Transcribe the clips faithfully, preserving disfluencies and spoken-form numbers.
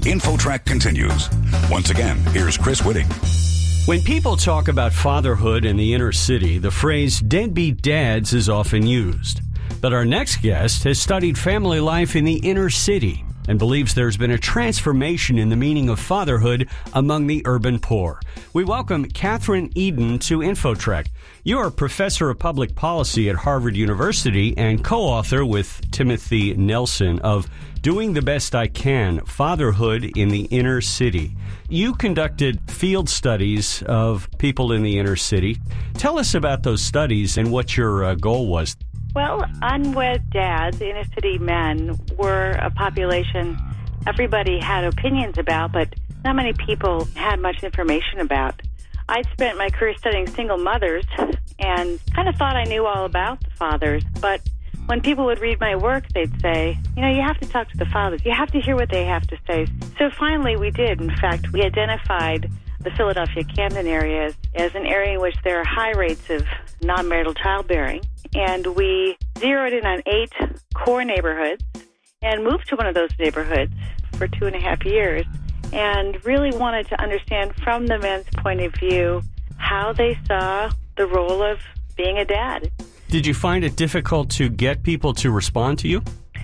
InfoTrack continues. Once again, here's Chris Whitting. When people talk about fatherhood in the inner city, the phrase deadbeat dads is often used. But our next guest has studied family life in the inner city and believes there's been a transformation in the meaning of fatherhood among the urban poor. We welcome Katherine Eden to InfoTrack. You are a professor of public policy at Harvard University and co-author with Timothy Nelson of Doing the Best I Can, Fatherhood in the Inner City. You conducted field studies of people in the inner city. Tell us about those studies and what your uh, goal was. Well, unwed dads, inner city men, were a population everybody had opinions about, but not many people had much information about. I'd spent my career studying single mothers and kind of thought I knew all about the fathers, but when people would read my work, they'd say, you know, you have to talk to the fathers. You have to hear what they have to say. So finally we did. In fact, we identified the Philadelphia Camden area as, as an area in which there are high rates of non-marital childbearing. And we zeroed in on eight core neighborhoods and moved to one of those neighborhoods for two and a half years and really wanted to understand from the men's point of view how they saw the role of being a dad. Did you find it difficult to get people to respond to you?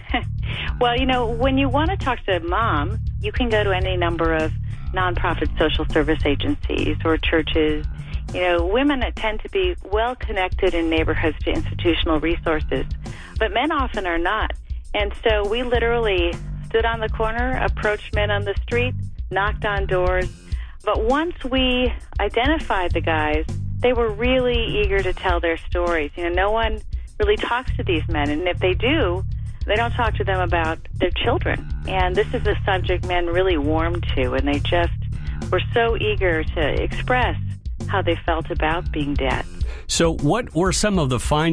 Well, you know, when you want to talk to a mom, you can go to any number of nonprofit social service agencies or churches. You know, women tend to be well connected in neighborhoods to institutional resources, but men often are not. And so we literally stood on the corner, approached men on the street, knocked on doors. But once we identified the guys, they were really eager to tell their stories. You know, no one really talks to these men, and if they do, they don't talk to them about their children. And this is a subject men really warmed to, and they just were so eager to express how they felt about being dads. So what were some of the findings